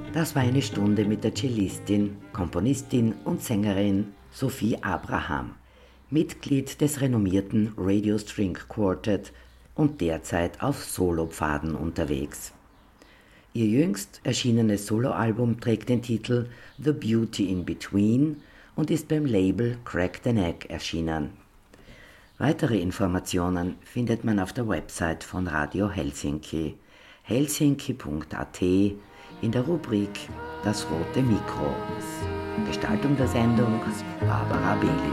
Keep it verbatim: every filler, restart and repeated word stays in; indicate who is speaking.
Speaker 1: Das war eine Stunde mit der Cellistin, Komponistin und Sängerin Sophie Abraham, Mitglied des renommierten Radio String Quartet und derzeit auf Solopfaden unterwegs. Ihr jüngst erschienenes Soloalbum trägt den Titel The Beauty in Between und ist beim Label Crack the Neck erschienen. Weitere Informationen findet man auf der Website von Radio Helsinki, helsinki punkt a t, in der Rubrik Das rote Mikro. Gestaltung der Sendung Barbara Behli.